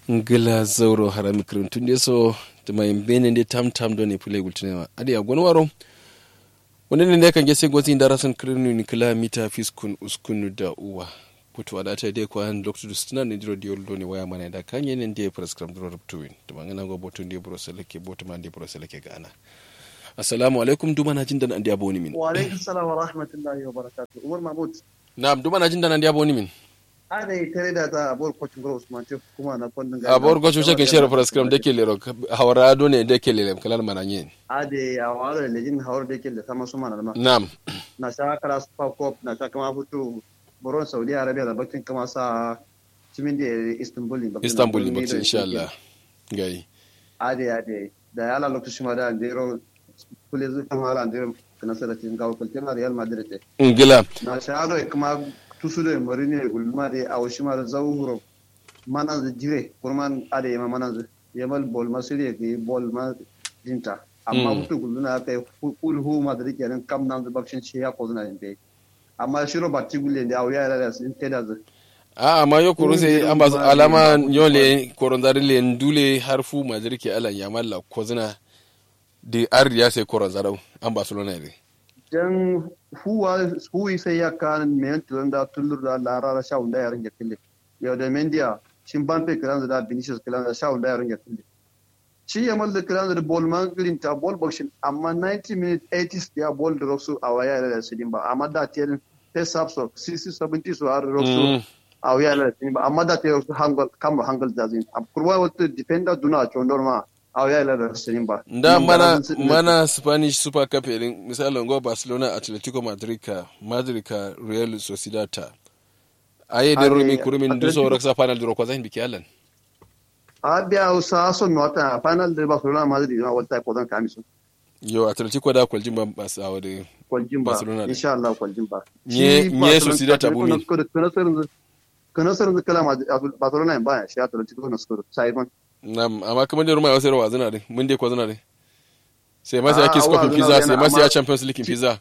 ngila zauro harami kirintun so tuma bene de tam do ne pule gultuna adi agon waro wannan ne kan gese gozi darasan kirinu ni kilomita fiskun uskunu da uwa putu adata de ko an doctor stina ne diro diol do ne waya mana da kan yenen de prescribe dro ruptuin tuma ngana go botun de brosele ke botuma de brosele ke gana assalamu alaikum duma na jin dan andi aboni min wa alaikum salam wa rahmatullahi wa barakatuh umar mahmud na'am duma na jin dan andi aboni min ade tare da ta abor kocin gro usman ce kuma na kondin ga abor gocho che ke share prescribe de ke lero hawara do ne de ke lele kalan mananye ade awara ne jin hawar de ke da sama su mana na'am na sha kala super cup na sha kama futu boron saudi arabia da bakin kama sa cimin da istanbul ne bakin insha Allah gai ade da yala lokacin ma da ndero kule zu kama ala ndero kana saratin ga kultina real madrid ngila na sha do kuma tusude marine gulmade awshimar zawro manan jire kurman ade ma manan yamal bol masiri ke bol ma jinta amma mutu guluna kai kulhu madrid kenan kam nan da bakshin ce ya kozuna inde amma shiro batti gulle da awya da sin teda amma yo kuru sai an ba alama yole korondari le ndule harfu madrid ke alan yamal kozuna de arriya sai koronzarau an barcelona ne dan huwa sai ya kan men da tulur da larara shawun da yaran yakille yau da mendia shin ban pe kiran da Vinicius kiran da shawun da yaran yakille shi ya mal da kiran da ball man green ta ball boxing amma 90 minutes 80s ya ball da rosu a waya da sidin ba amma da tiyan face up so 60 70 so har rosu a waya da sidin ba amma da tiyan hangal da zin kurwa wata defender duna chondor ma da mana Spanish Super Cup irin misalin go Barcelona Atletico Madrid ka Real Sociedad ta aye da rumi kurumin duso raksa final duro kwazan biki allan abia usa so nota final de Barcelona Madrid na wata ko dan kamisu yo Atletico da kwaljimba basawa da Barcelona insha Allah kwaljimba nye Sociedad ta bumi kana sanin kala Barcelona ba shi Atletico na skor sai amma kamar da ruma ya sayarwa zina dai mun dai ko zina dai sai ma sai ake scoping pizza sai ma sai ya Champions League pizza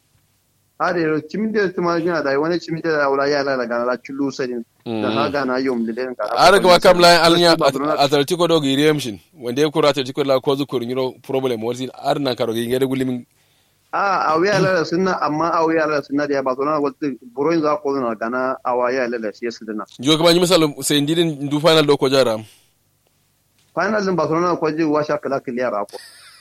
are kimin da kuma gina da wani kimin da wala ya la daga la chulu sai da haga na yom da den ka are ga kam la alnya Atletico do gi remshin wanda ya kura Atletico la ko zukur nyiro problem wasi ar nan karo gi ngede gulimin awiya la sunna amma awiya la sunna da Barcelona wata buroin za ko na gana awaya la shi sudana jo kuma ni misal sai ndidin du final do ko jara final din Barcelona ko ji washa kala clear ako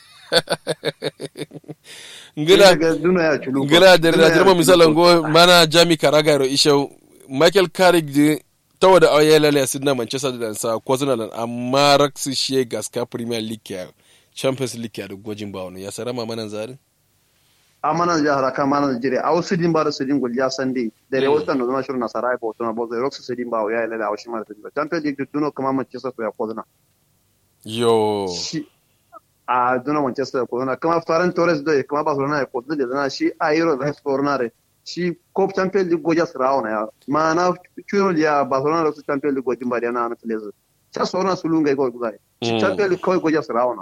ngila da dirma misalan go mana Jami Carragher isho Michael Carrick de tawada ayela la sidna Manchester da sa ko zuna amma raksi she gaska Premier League ya Champions League ya da gojin bawo ya sarama manan zarin amana jahara ka manan jire aw sidin bar sidin gol ya sande da rewata no zama shirin nasara ko to na bozo rox sidin bawo ya la awshi mar Champions League duno kuma Manchester ya ko zuna yo a duna Manchester ko na kama Ferran Torres da kama Barcelona ko da na shi a Euro da Fornare shi Cup Champions League goja srauna ya mana chuno ya Barcelona da Champions League gojin bari na Anatlezo cha sona sulunga ko gudai shi Champions League ko goja srauna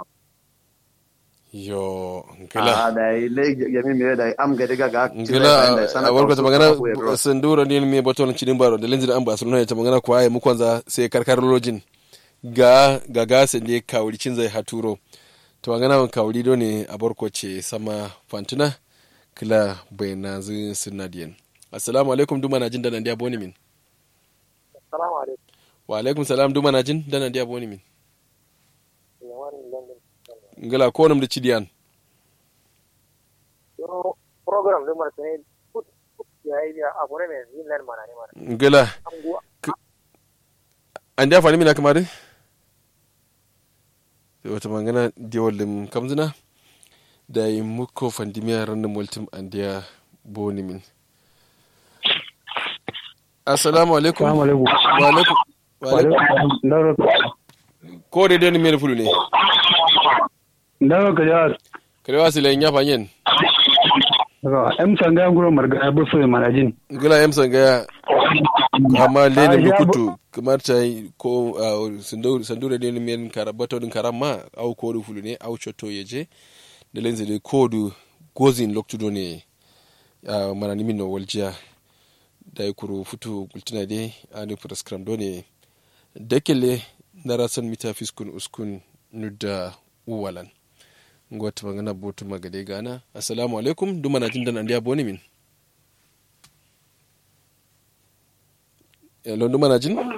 yo ngila da ile yami me da am ga daga ngila a warko ta magana sandura ne me baton cidin baro da linzin an Barcelona ta magana ko ayi mukonza sai karkar lojin ga gasa ne kawuricin zai haturo to magana wan kawuri do ne a barkoce sama fantuna kila bayna zin sinadiyan assalamu alaikum duma na jin da nan dia boni min assalamu alaikum wa alaikum salam duma na jin da nan dia boni min ngala ko nam da cidiyan program da martane yayi ya abone ne yin nan mana ne mana ngala an da fani mina kamar wata magana diwalin kamzina da yi muku fandimiya ranar multim an diya boni min assalamu alaikum wa alaikum ko da dani mai fulu ne daga karewa su layin ya fanyen sangaya guro marga ya bufu manajin gula sangaya amma lenin bukutu kamar ta yi ko sandura ne mai karabato din karama au kodu fulu ne au choto yeje da lenzi da kodu gozin loktudo ne manani min no waljiya da ya kuro futu kultuna dai ani prescribe do ne dakile darasan mita fiskun uskun nudda uwalan ngwat magana botu magade gana. Assalamu alaikum duma na jindan andiya boni min. Hello duma na jin?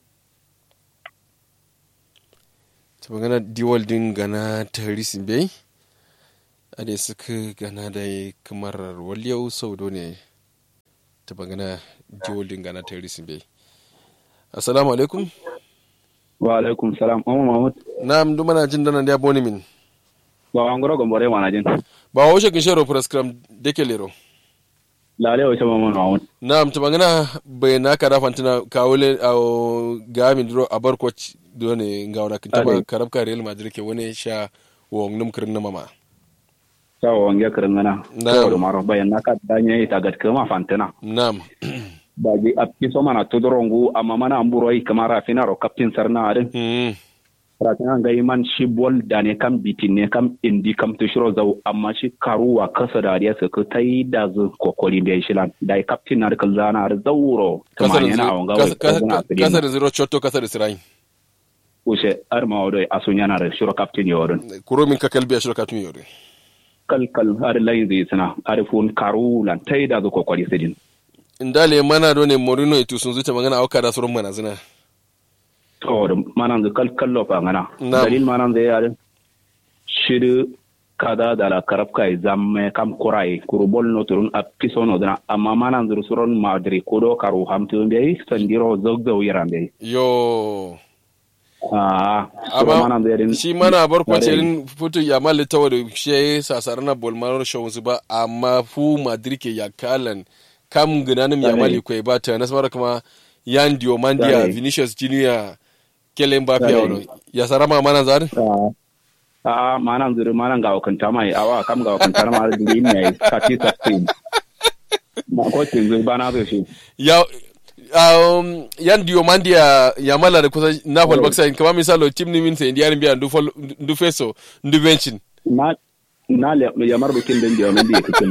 Ta magana diwal din gana tarisin bai. Ade suka gana da kamar waliyau sau ne ta magana diwal din gana tarisin bai. Assalamu alaikum. Wa alaikum salam. Mahmud. Na'am duma na jindan andiya boni min. Ba an goro gombore manajin. Ba wo shekin shero program deke lero. Lale o chama Mahmud. Na'am ta magana bai na ka dafantina kawule au gamin duro abar coach dole ngauna kintaba karabka Real Madrid ke wani sha wong num kirin mama. Sawa wange kirin ngana. Sawa maro bayan naka danya ita gat kama fantana. Na'am. Bagi appi so mana tudorongu amma mana amburoi kamara finaro captain sarna adin. Ratina ga iman shi bol da ne kam bitin ne kam indi kam to shiro zau amma shi karuwa kasa da ya saka tai da zu kokori da shi lan da captain na da zana da zauro kuma yana wanga kasa da zero chotto kasa da sirai ushe arma odo asunya na da shiro captain yodon kuro min ka kalbi shiro captain yodon kal har layin zai sana arifun karu lan tai da zu kokori sidin indale mana do ne Mourinho itu sun zuta magana auka da surun mana zina to manan da kallo fa ngana dalil manan da yare shiru kada da la karabka zamme kam kurai kurubol no turun apisono dana amma manan da suron madri kodo karu hamtu be sandiro zogzo yarambe yo amma manan da yare shi mana bar kwacerin futu ya malle tawado she sasarna bolmaro shawunsu ba amma fu madri ke yakalan kam gunanin ya mali kwai ba ta nasmara kuma yan Diomandia Vinicius Junior kelen ba fiya wani ya sarama manan zarin? Manan zuri manan ga wakanta mai awa kam ga wakanta ma da yin ne kati sattin ma ko tin zuri bana zo shi yan Diomandia ya mala da kusa Napoli baksa kama misalo team ni min sai ndiyarin biya ndu feso ndu benchin na le ya marbukin din Diomandia kitin